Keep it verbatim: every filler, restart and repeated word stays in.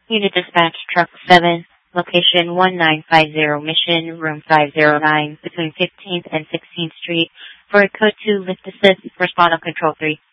Unit Dispatch Truck seven, location one nine five zero Mission, room five zero nine, between fifteenth and sixteenth Street, for a Code two lift assist, respond on Control three.